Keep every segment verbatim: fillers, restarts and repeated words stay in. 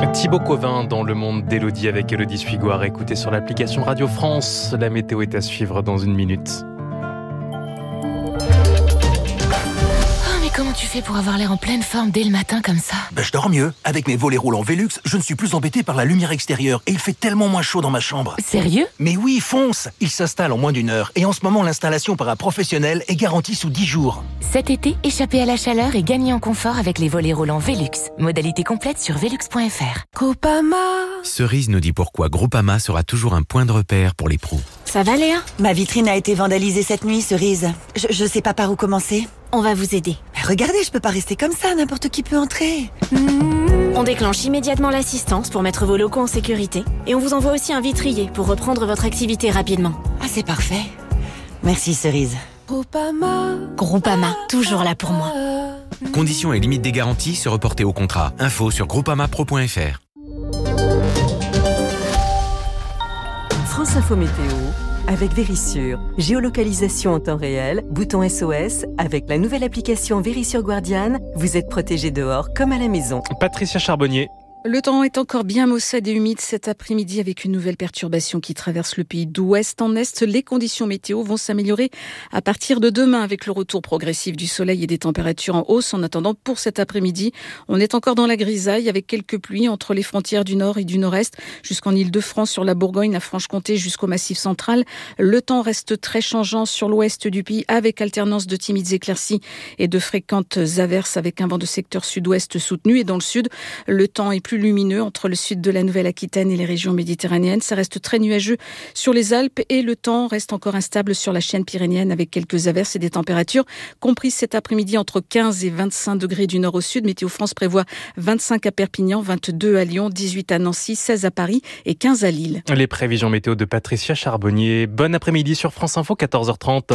Thibaut Covin dans Le Monde d'Élodie avec Élodie Suigoire. Écoutez sur l'application Radio France. La météo est à suivre dans une minute. Comment tu fais pour avoir l'air en pleine forme dès le matin comme ça ? Ben, je dors mieux. Avec mes volets roulants Velux, je ne suis plus embêté par la lumière extérieure et il fait tellement moins chaud dans ma chambre. Sérieux ? Mais oui, fonce ! Il s'installe en moins d'une heure et en ce moment, l'installation par un professionnel est garantie sous dix jours. Cet été, échappez à la chaleur et gagnez en confort avec les volets roulants Velux. Modalité complète sur velux point f r. Groupama. Cerise nous dit pourquoi Groupama sera toujours un point de repère pour les pros. Ça va, Léa ? Ma vitrine a été vandalisée cette nuit, Cerise. Je, je sais pas par où commencer. On va vous aider. Regardez, je peux pas rester comme ça, n'importe qui peut entrer. Mmh. On déclenche immédiatement l'assistance pour mettre vos locaux en sécurité. Et on vous envoie aussi un vitrier pour reprendre votre activité rapidement. Ah, c'est parfait. Merci, Cerise. Groupama. Groupama, toujours là pour moi. Conditions et limites des garanties se reporter au contrat. Info sur groupama pro point f r. France Info Météo avec Vérissure. Géolocalisation en temps réel, bouton S O S. Avec la nouvelle application Vérissure Guardian, vous êtes protégé dehors comme à la maison. Patricia Charbonnier. Le temps est encore bien maussade et humide cet après-midi avec une nouvelle perturbation qui traverse le pays d'ouest en est. Les conditions météo vont s'améliorer à partir de demain avec le retour progressif du soleil et des températures en hausse. En attendant, pour cet après-midi, on est encore dans la grisaille avec quelques pluies entre les frontières du nord et du nord-est jusqu'en Île-de-France, sur la Bourgogne, la Franche-Comté jusqu'au Massif central. Le temps reste très changeant sur l'ouest du pays avec alternance de timides éclaircies et de fréquentes averses avec un vent de secteur sud-ouest soutenu. Et dans le sud, le temps est plus lumineux entre le sud de la Nouvelle-Aquitaine et les régions méditerranéennes. Ça reste très nuageux sur les Alpes et le temps reste encore instable sur la chaîne pyrénéenne avec quelques averses et des températures comprises cet après-midi entre quinze et vingt-cinq degrés du nord au sud. Météo France prévoit vingt-cinq à Perpignan, vingt-deux à Lyon, dix-huit à Nancy, seize à Paris et quinze à Lille. Les prévisions météo de Patricia Charbonnier. Bon après-midi sur France Info, quatorze heures trente.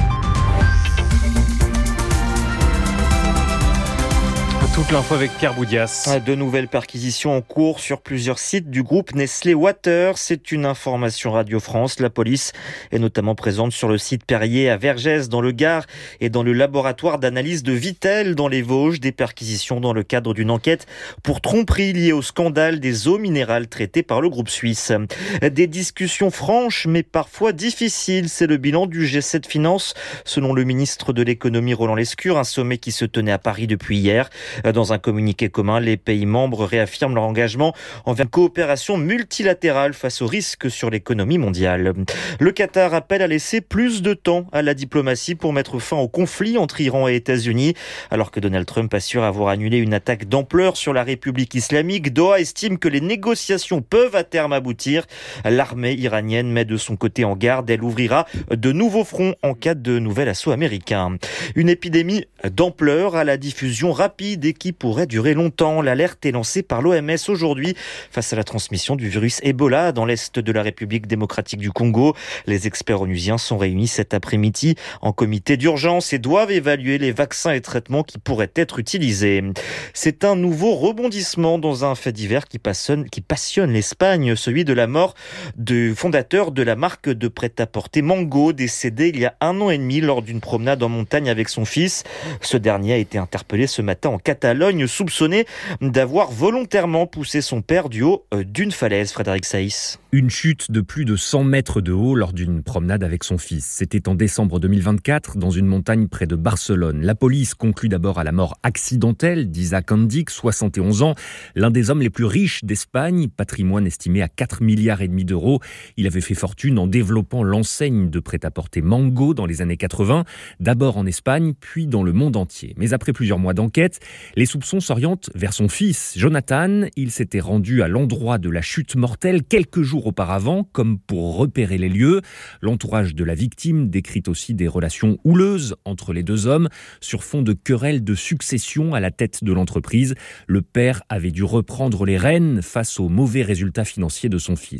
Toute l'info avec Pierre Boudias. De nouvelles perquisitions en cours sur plusieurs sites du groupe Nestlé Water. C'est une information Radio France. La police est notamment présente sur le site Perrier à Vergès dans le Gard et dans le laboratoire d'analyse de Vittel dans les Vosges. Des perquisitions dans le cadre d'une enquête pour tromperie liée au scandale des eaux minérales traitées par le groupe suisse. Des discussions franches mais parfois difficiles. C'est le bilan du G sept Finance selon le ministre de l'économie Roland Lescure. Un sommet qui se tenait à Paris depuis hier. Dans un communiqué commun, les pays membres réaffirment leur engagement envers une coopération multilatérale face aux risques sur l'économie mondiale. Le Qatar appelle à laisser plus de temps à la diplomatie pour mettre fin au conflit entre Iran et États-Unis. Alors que Donald Trump assure avoir annulé une attaque d'ampleur sur la République islamique, Doha estime que les négociations peuvent à terme aboutir. L'armée iranienne met de son côté en garde. Elle ouvrira de nouveaux fronts en cas de nouvel assaut américain. Une épidémie d'ampleur à la diffusion rapide et qui pourrait durer longtemps. L'alerte est lancée par l'O M S aujourd'hui face à la transmission du virus Ebola dans l'est de la République démocratique du Congo. Les experts onusiens sont réunis cet après-midi en comité d'urgence et doivent évaluer les vaccins et traitements qui pourraient être utilisés. C'est un nouveau rebondissement dans un fait divers qui passionne, qui passionne l'Espagne, celui de la mort du fondateur de la marque de prêt-à-porter Mango, décédé il y a un an et demi lors d'une promenade en montagne avec son fils. Ce dernier a été interpellé ce matin en Catalogne, soupçonné d'avoir volontairement poussé son père du haut d'une falaise. Frédéric Saïs. Une chute de plus de cent mètres de haut lors d'une promenade avec son fils. C'était en décembre deux mille vingt-quatre, dans une montagne près de Barcelone. La police conclut d'abord à la mort accidentelle d'Isaac Andic, soixante et onze ans, l'un des hommes les plus riches d'Espagne, patrimoine estimé à quatre milliards et demi d'euros. Il avait fait fortune en développant l'enseigne de prêt-à-porter Mango dans les années quatre-vingts, d'abord en Espagne, puis dans le monde entier. Mais après plusieurs mois d'enquête, les soupçons s'orientent vers son fils, Jonathan. Il s'était rendu à l'endroit de la chute mortelle quelques jours auparavant, comme pour repérer les lieux. L'entourage de la victime décrit aussi des relations houleuses entre les deux hommes, sur fond de querelles de succession à la tête de l'entreprise. Le père avait dû reprendre les rênes face aux mauvais résultats financiers de son fils.